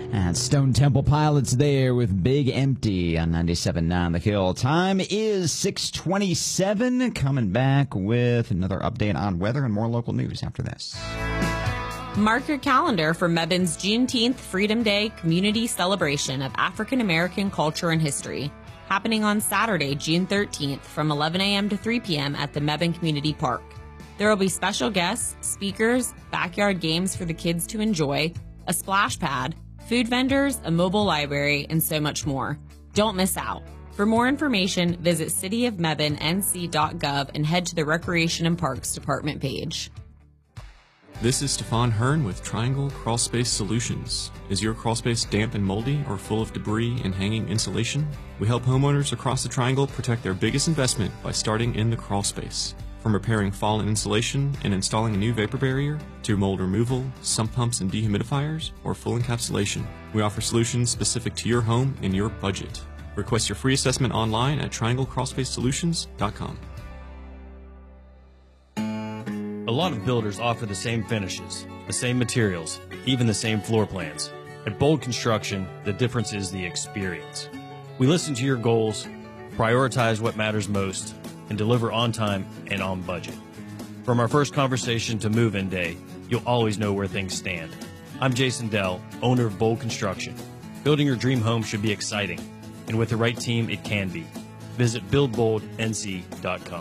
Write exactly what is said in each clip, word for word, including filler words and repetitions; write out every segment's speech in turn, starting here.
And Stone Temple Pilots there with Big Empty on ninety-seven point nine The Hill. Time is six twenty-seven. Coming back with another update on weather and more local news after this. Mark your calendar for Mebbane's Juneteenth Freedom Day community celebration of African American culture and history, happening on Saturday, June thirteenth from eleven a.m. to three p.m. at the Mebane Community Park. There will be special guests, speakers, backyard games for the kids to enjoy, a splash pad, food vendors, a mobile library, and so much more. Don't miss out. For more information, visit city of mebane n c dot gov and head to the Recreation and Parks Department page. This is Stefan Hearn with Triangle Crawlspace Solutions. Is your crawlspace damp and moldy or full of debris and hanging insulation? We help homeowners across the Triangle protect their biggest investment by starting in the crawlspace. From repairing fallen insulation and installing a new vapor barrier, to mold removal, sump pumps and dehumidifiers, or full encapsulation, we offer solutions specific to your home and your budget. Request your free assessment online at triangle crawlspace solutions dot com. A lot of builders offer the same finishes, the same materials, even the same floor plans. At Bold Construction, the difference is the experience. We listen to your goals, prioritize what matters most, and deliver on time and on budget. From our first conversation to move-in day, you'll always know where things stand. I'm Jason Dell, owner of Bold Construction. Building your dream home should be exciting, and with the right team, it can be. Visit build bold n c dot com.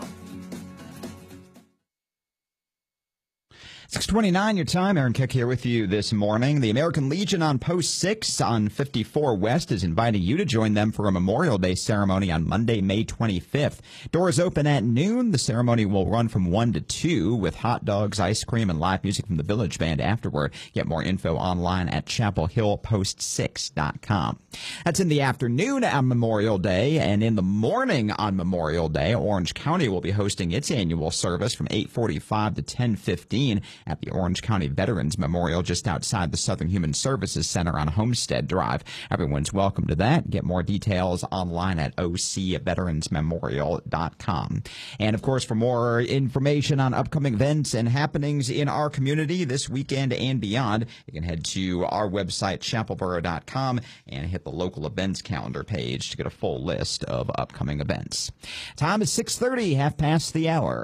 six twenty-nine your time. Aaron Kick here with you this morning. The American Legion on Post six on fifty-four West is inviting you to join them for a Memorial Day ceremony on Monday, May twenty-fifth. Doors open at noon. The ceremony will run from one to two with hot dogs, ice cream, and live music from the Village Band afterward. Get more info online at chapel hill post six dot com. That's in the afternoon on Memorial Day, and in the morning on Memorial Day, Orange County will be hosting its annual service from eight forty-five to ten fifteen at the Orange County Veterans Memorial just outside the Southern Human Services Center on Homestead Drive. Everyone's welcome to that. Get more details online at o c veterans memorial dot com. And, of course, for more information on upcoming events and happenings in our community this weekend and beyond, you can head to our website, chapel borough dot com, and hit the local events calendar page to get a full list of upcoming events. Time is six thirty, half past the hour.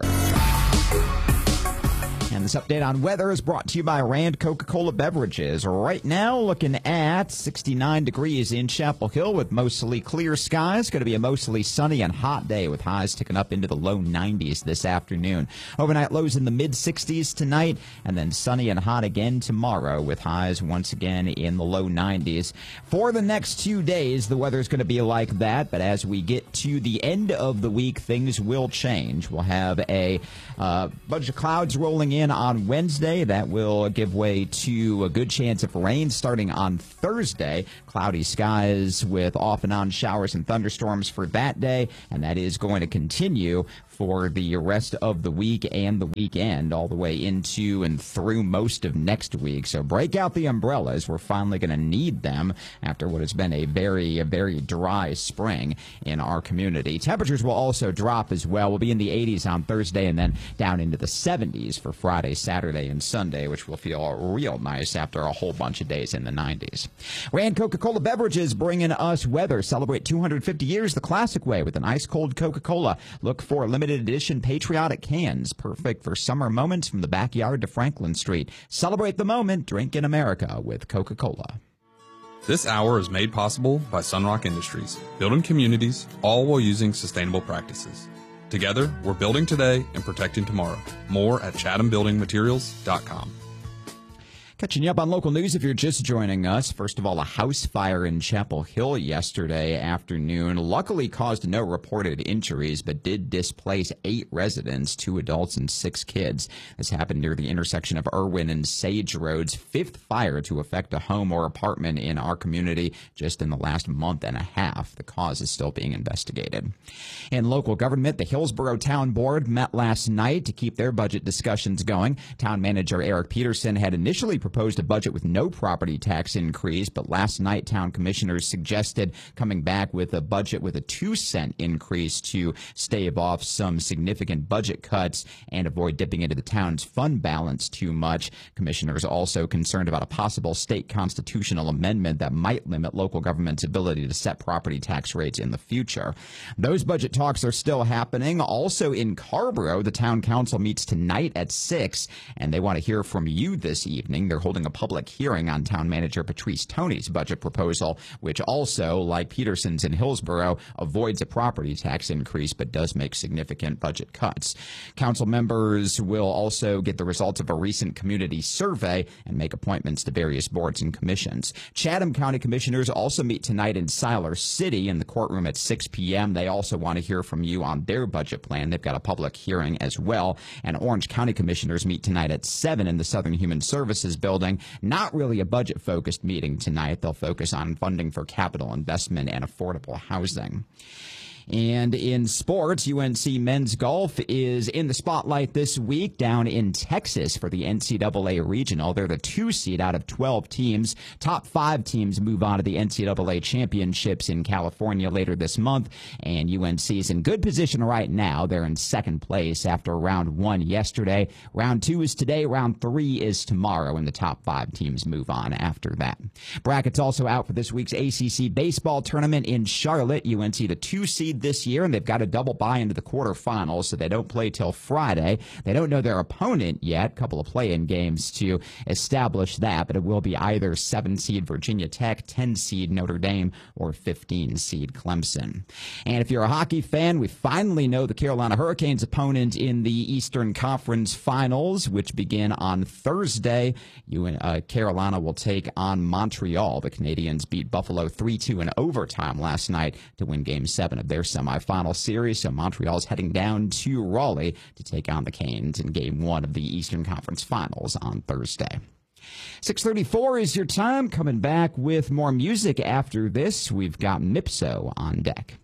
And this update on weather is brought to you by Rand Coca-Cola Beverages. Right now, looking at sixty-nine degrees in Chapel Hill with mostly clear skies. Going to be a mostly sunny and hot day with highs ticking up into the low nineties this afternoon. Overnight lows in the mid-sixties tonight, and then sunny and hot again tomorrow with highs once again in the low nineties. For the next two days, the weather is going to be like that, but as we get to the end of the week, things will change. We'll have a uh, bunch of clouds rolling in on Wednesday. That will give way to a good chance of rain starting on Thursday. Cloudy skies with off and on showers and thunderstorms for that day, and that is going to continue for the rest of the week and the weekend, all the way into and through most of next week. So break out the umbrellas. We're finally going to need them after what has been a very, a very dry spring in our community. Temperatures will also drop as well. We'll be in the eighties on Thursday and then down into the seventies for Friday, Saturday, and Sunday, which will feel real nice after a whole bunch of days in the nineties. Rand Coca-Cola Beverages bringing us weather. Celebrate two hundred fifty years the classic way with an ice-cold Coca-Cola. Look for limited edition patriotic cans, perfect for summer moments from the backyard to Franklin Street. Celebrate the moment. Drink in America with Coca-Cola. This hour is made possible by Sunrock Industries, building communities, all while using sustainable practices. Together, we're building today and protecting tomorrow. More at chatham building materials dot com. Catching you up on local news if you're just joining us. First of all, a house fire in Chapel Hill yesterday afternoon luckily caused no reported injuries, but did displace eight residents, two adults and six kids. This happened near the intersection of Irwin and Sage Roads. Fifth fire to affect a home or apartment in our community just in the last month and a half. The cause is still being investigated. In local government, the Hillsborough Town Board met last night to keep their budget discussions going. Town manager Eric Peterson had initially proposed proposed a budget with no property tax increase, but last night town commissioners suggested coming back with a budget with a two cent increase to stave off some significant budget cuts and avoid dipping into the town's fund balance too much. Commissioners also concerned about a possible state constitutional amendment that might limit local government's ability to set property tax rates in the future. Those budget talks are still happening. Also in Carrboro, the town council meets tonight at six, and they want to hear from you this evening. They're holding a public hearing on town manager Patrice Toney's budget proposal, which also, like Peterson's in Hillsborough, avoids a property tax increase but does make significant budget cuts. Council members will also get the results of a recent community survey and make appointments to various boards and commissions. Chatham County Commissioners also meet tonight in Siler City in the courtroom at six p.m. They also want to hear from you on their budget plan. They've got a public hearing as well. And Orange County Commissioners meet tonight at seven in the Southern Human Services Building. Not really a budget-focused meeting tonight. They'll focus on funding for capital investment and affordable housing. And in sports, U N C men's golf is in the spotlight this week down in Texas for the N C double A Regional. They're the two seed out of twelve teams. Top five teams move on to the N C double A Championships in California later this month, and U N C is in good position right now. They're in second place after round one yesterday. Round two is today. Round three is tomorrow, and the top five teams move on after that. Brackets also out for this week's A C C baseball tournament in Charlotte. U N C the two seed this year, and they've got a double bye into the quarterfinals, so they don't play till Friday. They don't know their opponent yet. A couple of play-in games to establish that, but it will be either seven seed Virginia Tech, ten seed Notre Dame, or fifteen seed Clemson. And if you're a hockey fan, we finally know the Carolina Hurricanes' opponent in the Eastern Conference Finals, which begin on Thursday. You, uh, Carolina will take on Montreal. The Canadiens beat Buffalo three two in overtime last night to win Game seven of their semifinal series, so Montreal's heading down to Raleigh to take on the Canes in Game one of the Eastern Conference Finals on Thursday. six thirty-four is your time. Coming back with more music after this, we've got Mipso on deck.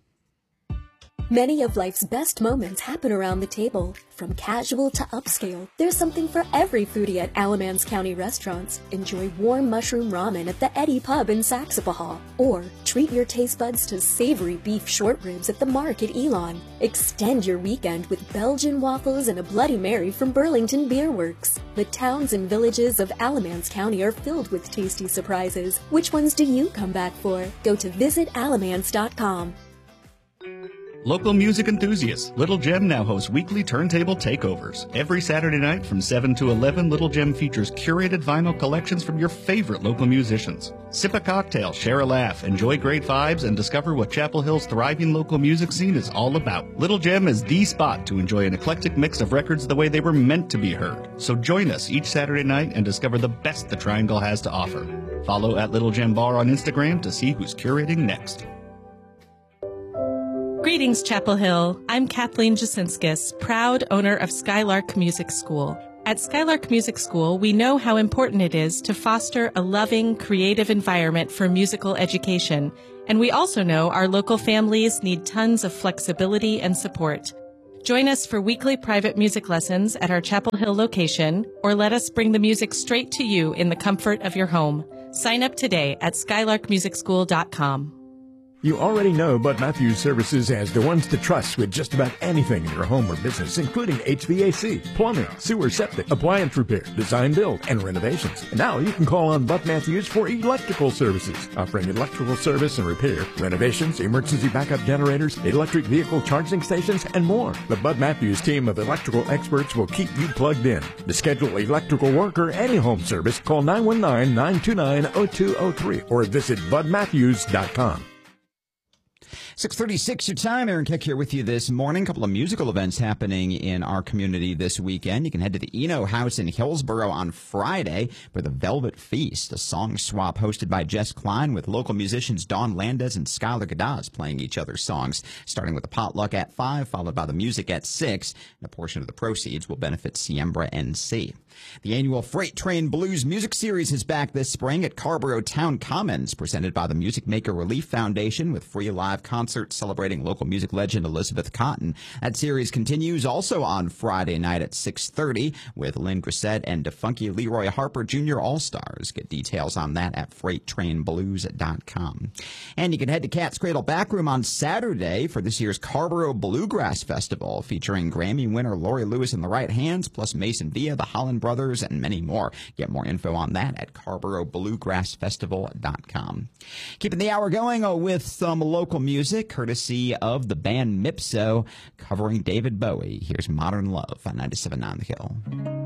Many of life's best moments happen around the table. From casual to upscale, there's something for every foodie at Alamance County restaurants. Enjoy warm mushroom ramen at the Eddie Pub in Saxapahaw. Or treat your taste buds to savory beef short ribs at the Mark at Elon. Extend your weekend with Belgian waffles and a Bloody Mary from Burlington Beer Works. The towns and villages of Alamance County are filled with tasty surprises. Which ones do you come back for? Go to visit alamance dot com. Local music enthusiasts, Little Gem now hosts weekly turntable takeovers. Every Saturday night from seven to eleven, Little Gem features curated vinyl collections from your favorite local musicians. Sip a cocktail, share a laugh, enjoy great vibes, and discover what Chapel Hill's thriving local music scene is all about. Little Gem is the spot to enjoy an eclectic mix of records the way they were meant to be heard. So join us each Saturday night and discover the best the Triangle has to offer. Follow at Little Gem Bar on Instagram to see who's curating next. Greetings, Chapel Hill. I'm Kathleen Jasinskis, proud owner of Skylark Music School. At Skylark Music School, we know how important it is to foster a loving, creative environment for musical education. And we also know our local families need tons of flexibility and support. Join us for weekly private music lessons at our Chapel Hill location, or let us bring the music straight to you in the comfort of your home. Sign up today at skylark music school dot com. You already know Bud Matthews Services as the ones to trust with just about anything in your home or business, including H V A C, plumbing, sewer, septic, appliance repair, design build, and renovations. And now you can call on Bud Matthews for electrical services, offering electrical service and repair, renovations, emergency backup generators, electric vehicle charging stations, and more. The Bud Matthews team of electrical experts will keep you plugged in. To schedule electrical work or any home service, call nine one nine, nine two nine, zero two zero three or visit bud matthews dot com. six thirty-six your time. Aaron Keck here with you this morning. A couple of musical events happening in our community this weekend. You can head to the Eno House in Hillsborough on Friday for the Velvet Feast, a song swap hosted by Jess Klein with local musicians Dawn Landez and Skylar Gadaz playing each other's songs, starting with a potluck at five, followed by the music at six, and a portion of the proceeds will benefit Siembra N C. The annual Freight Train Blues Music Series is back this spring at Carrboro Town Commons, presented by the Music Maker Relief Foundation with free live concerts concert celebrating local music legend Elizabeth Cotten. That series continues also on Friday night at six thirty with Lynn Grissett and Defunky Leroy Harper Junior All-Stars. Get details on that at freight train blues dot com. And you can head to Cat's Cradle Backroom on Saturday for this year's Carrboro Bluegrass Festival, featuring Grammy winner Lori Lewis and the Right Hands, plus Mason Villa, the Holland Brothers, and many more. Get more info on that at carrboro bluegrass festival dot com. Keeping the hour going with some local music, courtesy of the band Mipso, covering David Bowie. Here's Modern Love on ninety-seven point nine The Hill.